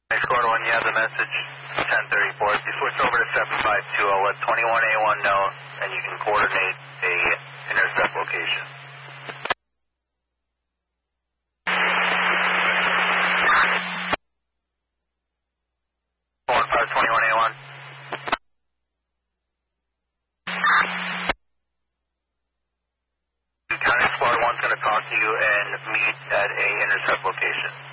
Hey, Squad 1, you have the message, 1034. If you switch over to 752, I'll let 21A1 know, and you can coordinate a intercept location. Going 521A1. County Squad 1's going to talk to you and meet at a intercept location.